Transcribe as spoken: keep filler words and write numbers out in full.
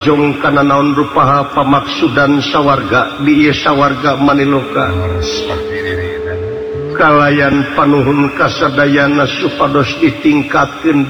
jong kana naon rupaha pamaksudan sawarga di ieu sawarga Maniloka kalayan panuhun kasadayana supados ditingkatkeun